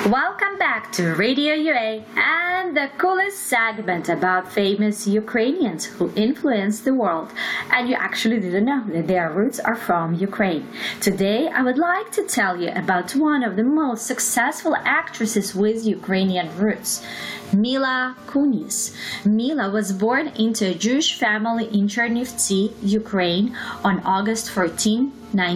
Welcome back to Radio UA and the coolest segment about famous Ukrainians who influenced the world. And you actually didn't know that their roots are from Ukraine. Today, I would like to tell you about one of the most successful actresses with Ukrainian roots, Mila Kunis. Mila was born into a Jewish family in Chernivtsi, Ukraine on August 14,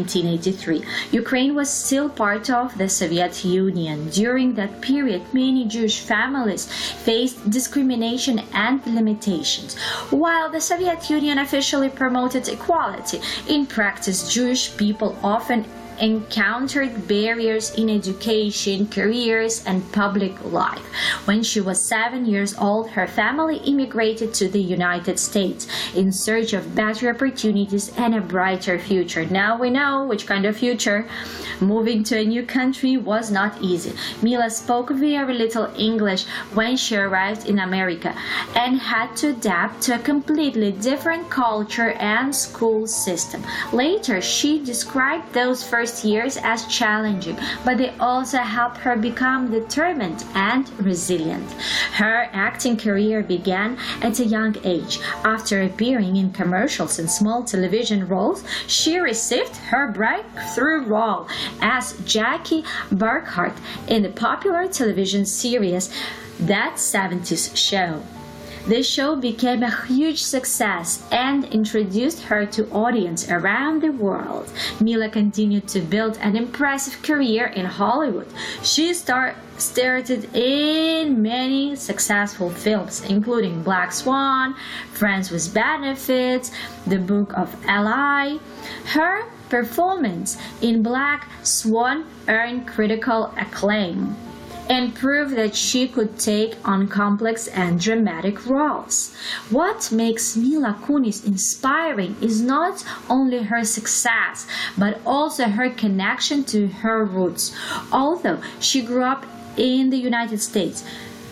1983. Ukraine was still part of the Soviet Union. During that period, many Jewish families faced discrimination and limitations. While the Soviet Union officially promoted equality, in practice, Jewish people often encountered barriers in education, careers, and public life. When she was 7 years old, her family immigrated to the United States in search of better opportunities and a brighter future. Now we know which kind of future. Moving to a new country was not easy. Mila spoke very little English when she arrived in America and had to adapt to a completely different culture and school system. Later, she described those first years as challenging, but they also helped her become determined and resilient. Her acting career began at a young age. After appearing in commercials and small television roles, she received her breakthrough role as Jackie Burkhart in the popular television series That 70s Show. The show became a huge success and introduced her to audiences around the world. Mila continued to build an impressive career in Hollywood. She started in many successful films, including Black Swan, Friends with Benefits, The Book of Eli. Her performance in Black Swan earned critical acclaim and proved that she could take on complex and dramatic roles. What makes Mila Kunis inspiring is not only her success, but also her connection to her roots. Although she grew up in the United States,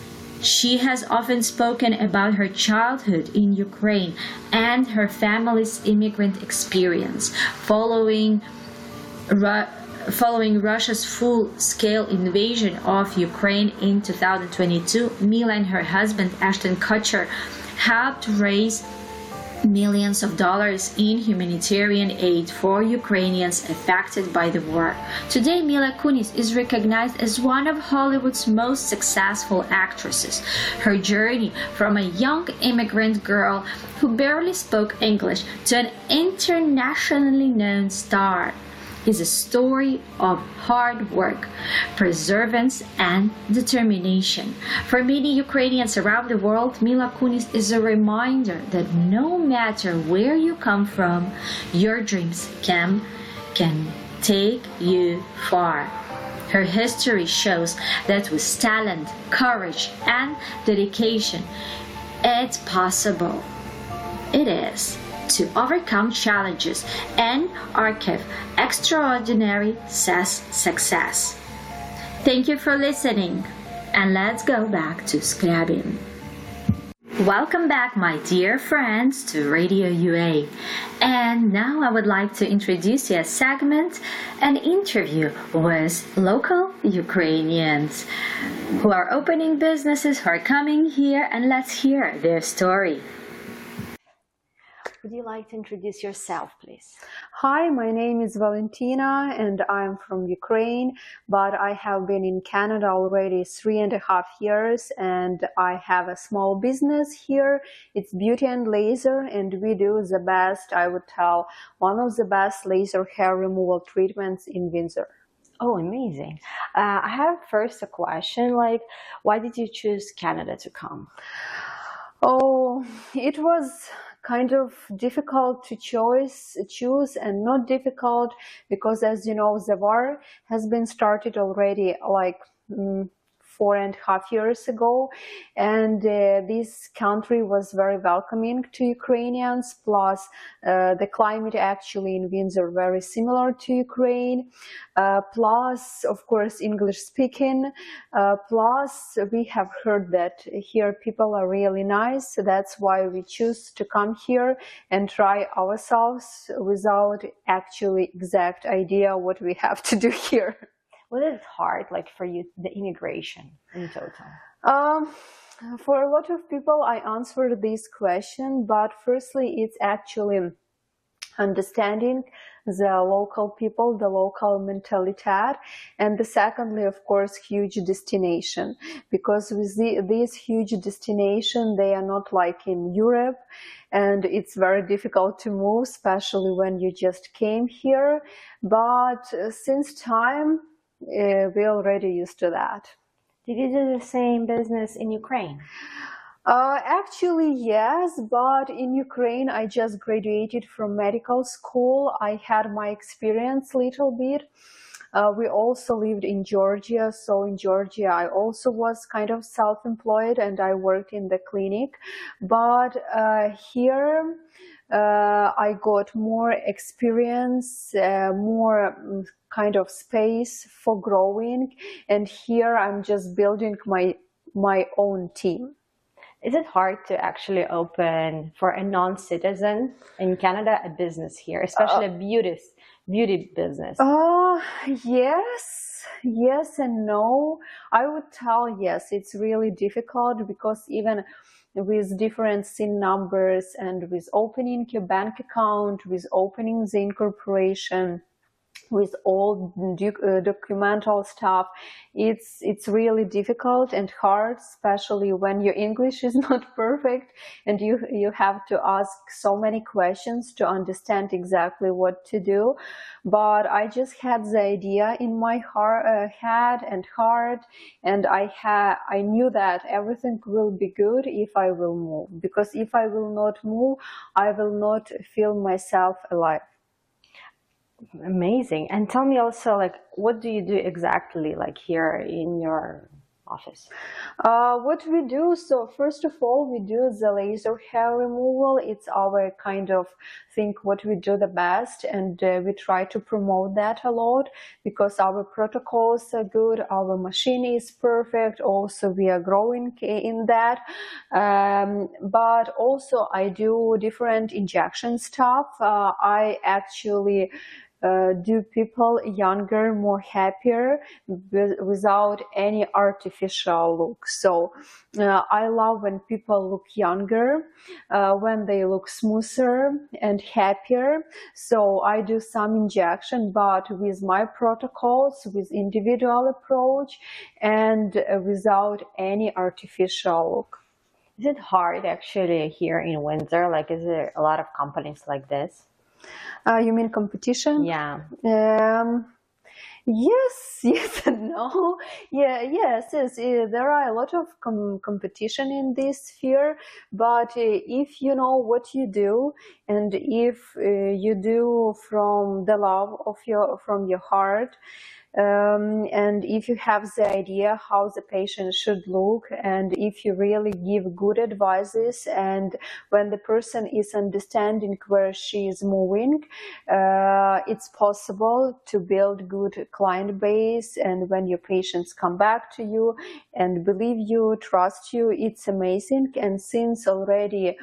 she has often spoken about her childhood in Ukraine and her family's immigrant experience. Following Russia's full-scale invasion of Ukraine in 2022, Mila and her husband Ashton Kutcher helped raise millions of dollars in humanitarian aid for Ukrainians affected by the war. Today, Mila Kunis is recognized as one of Hollywood's most successful actresses. Her journey from a young immigrant girl who barely spoke English to an internationally known star is a story of hard work, perseverance, and determination. For many Ukrainians around the world, Mila Kunis is a reminder that no matter where you come from, your dreams can take you far. Her history shows that with talent, courage, and dedication, it's possible. It is to overcome challenges and achieve extraordinary success. Thank you for listening, and let's go back to Scriabin. Welcome back, my dear friends, to Radio UA. And now I would like to introduce you a segment, an interview with local Ukrainians who are opening businesses, who are coming here, and let's hear their story. Would you like to introduce yourself, please? Hi, my name is Valentina and I'm from Ukraine, but I have been in Canada already 3.5 years and I have a small business here. It's Beauty and Laser, and we do the best, I would tell, one of the best laser hair removal treatments in Windsor. Oh, amazing. I have first a question, like, why did you choose Canada to come? Oh, it was kind of difficult to choose, and not difficult because, as you know, the war has been started already like 4.5 years ago, and this country was very welcoming to Ukrainians, plus the climate actually in Windsor very similar to Ukraine, plus of course English speaking, plus we have heard that here people are really nice, so that's why we choose to come here and try ourselves without actually exact idea what we have to do here. Was it hard, like for you, the immigration in total? Um, for a lot of people, I answered this question, but firstly, it's actually understanding the local people, the local mentality, and the secondly, of course, huge destination. Because with this huge destination, they are not like in Europe, and it's very difficult to move, especially when you just came here. But since time, we already used to that. Did you do the same business in Ukraine? Actually, yes, but in Ukraine, I just graduated from medical school. I had my experience a little bit. We also lived in Georgia, so in Georgia, I also was kind of self-employed and I worked in the clinic. But here, I got more experience, more kind of space for growing, and here I'm just building my own team. Is it hard to actually open for a non-citizen in Canada a business here, especially a beauty business? Yes and no. I would tell yes, it's really difficult because even with different SIN numbers and with opening your bank account, with opening the incorporation, with all documental stuff, it's really difficult and hard, especially when your English is not perfect and you have to ask so many questions to understand exactly what to do. But I just had the idea in my head and heart, and I knew that everything will be good if I will move, because if I will not move, I will not feel myself alive. Amazing. And tell me also, like, what do you do exactly, like here in your office? What we do, so first of all, we do the laser hair removal. It's our kind of thing what we do the best, and we try to promote that a lot because our protocols are good, our machine is perfect, also we are growing in that. But also I do different injection stuff. I actually do people younger, more happier without any artificial look. So I love when people look younger, when they look smoother and happier. So I do some injection, but with my protocols, with individual approach, and without any artificial look. Is it hard actually here in Windsor? Like, is there a lot of companies like this? You mean competition? Yeah. Yes and no. Yes. There are a lot of competition in this sphere, but if you know what you do, and if you do from the love of from your heart, and if you have the idea how the patient should look, and if you really give good advices, and when the person is understanding where she is moving, it's possible to build good client base. And when your patients come back to you and believe you, trust you, it's amazing. And since already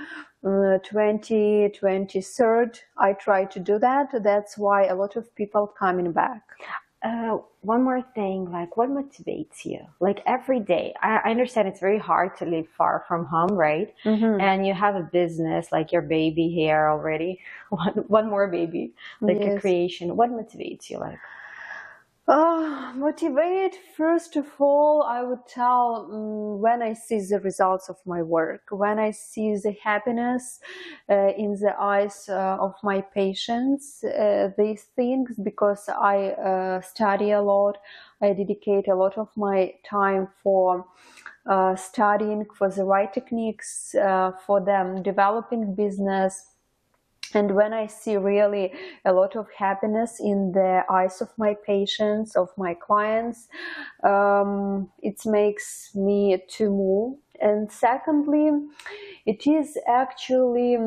2023, I try to do that. That's why a lot of people coming back. One more thing, like, what motivates you? Like, every day, I understand it's very hard to live far from home, right? Mm-hmm. And you have a business, like your baby here already, one more baby, like Yes. a creation. What motivates you, like? Motivate, first of all, I would tell when I see the results of my work, when I see the happiness in the eyes of my patients, these things, because I study a lot, I dedicate a lot of my time for studying for the right techniques, for them developing business. And when I see really a lot of happiness in the eyes of my patients, of my clients, it makes me to move. And secondly, it is actually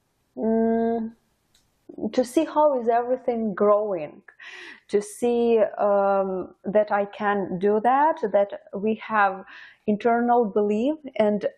to see how is everything growing, to see that I can do that we have internal belief, and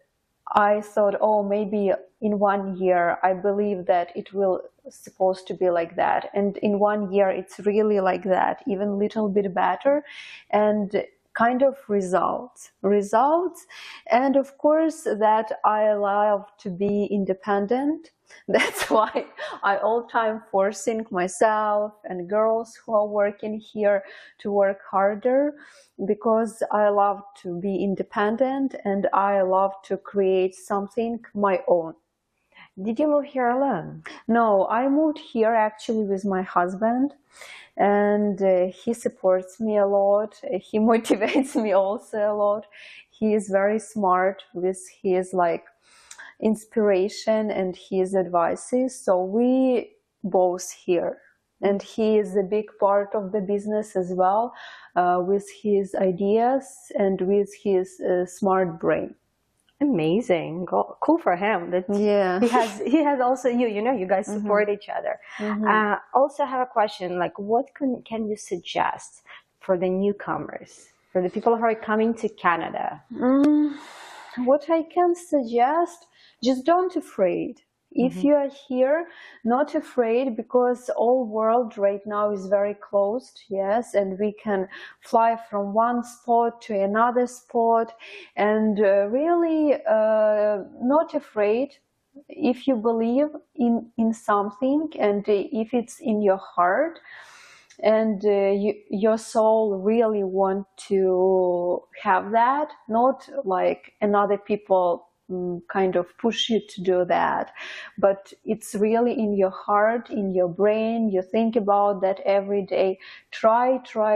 I thought, oh, maybe in 1 year, I believe that it will supposed to be like that. And in 1 year, it's really like that, even little bit better. And kind of results. And of course that I love to be independent. That's why I all time forcing myself and girls who are working here to work harder, because I love to be independent and I love to create something my own. Did you move here alone? No, I moved here actually with my husband, and he supports me a lot. He motivates me also a lot. He is very smart with his like inspiration and his advices. So we both here, and he is a big part of the business as well, with his ideas and with his smart brain. Amazing. Cool for him. That Yeah. he has also you guys support each other. Also have a question, like what can you suggest for the newcomers, for the people who are coming to Canada? What I can suggest, just don't afraid. If you are here, not afraid, because all world right now is very closed, yes, and we can fly from one spot to another spot, and really not afraid. If you believe in something, and if it's in your heart, and your soul really want to have that, not like another people kind of push you to do that, but it's really in your heart, in your brain, you think about that every day, try,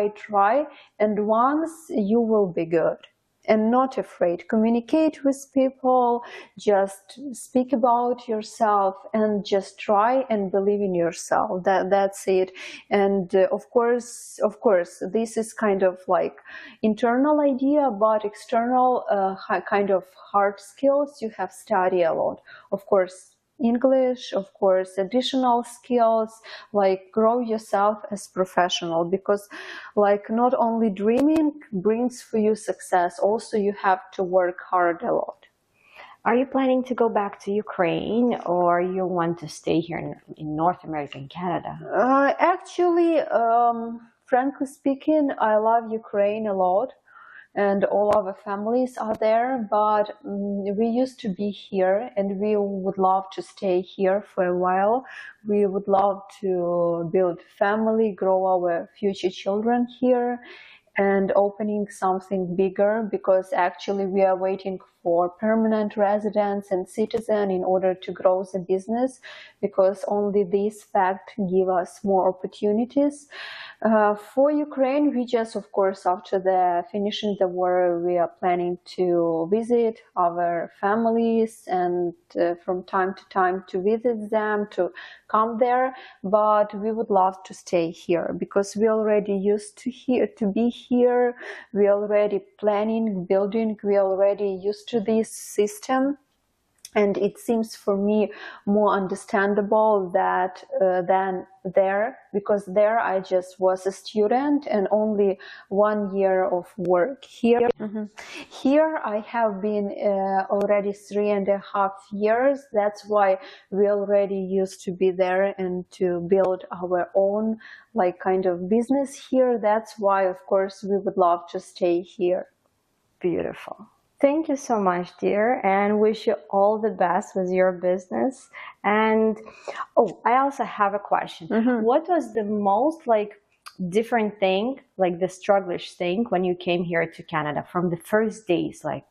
and once you will be good. And not afraid, communicate with people, just speak about yourself and just try and believe in yourself. That's it. And of course this is kind of like internal idea, but external kind of hard skills you have studied a lot. Of course English, of course additional skills, like grow yourself as professional, because like not only dreaming brings for you success, also you have to work hard a lot. Are you planning to go back to Ukraine, or you want to stay here in North America and Canada? Actually, frankly speaking, I love Ukraine a lot, and all our families are there, but we used to be here and we would love to stay here for a while. We would love to build family, grow our future children here, and opening something bigger, because actually we are waiting for permanent residents and citizen in order to grow the business, because only this fact give us more opportunities. For Ukraine, we just, of course, after the finishing the war, we are planning to visit our families and from time to time to visit them, to come there. But we would love to stay here, because we already used to be here. We already planning, building. We already used to this system. And it seems for me more understandable that than there, because there I just was a student and only 1 year of work. Here, here I have been already 3.5 years. That's why we already used to be there and to build our own like kind of business here. That's why, of course, we would love to stay here. Beautiful. Thank you so much, dear, and wish you all the best with your business. And I also have a question. What was the most like different thing, like the strugglish thing, when you came here to Canada from the first days? Like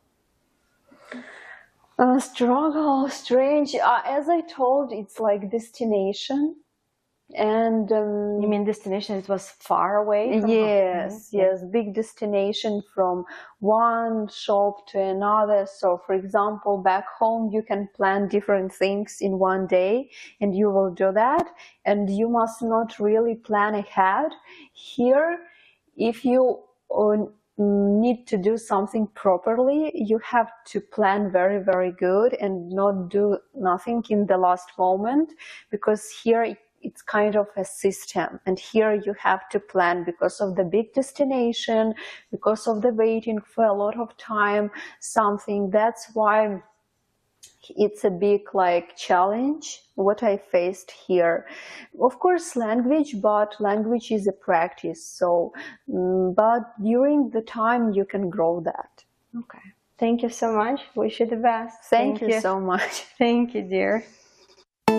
struggle, strange. As I told, it's like destination. And you mean destination? It was far away from yes, big destination from one shop to another. So for example, back home you can plan different things in one day and you will do that, and you must not really plan ahead. Here, if you need to do something properly, you have to plan very, very good and not do nothing in the last moment, because here it's kind of a system, and here you have to plan because of the big destination, because of the waiting for a lot of time, something. That's why it's a big like challenge what I faced here. Of course, language, but language is a practice. So, but during the time you can grow that. Okay. Thank you so much. Wish you the best. Thank you so much. Thank you, dear.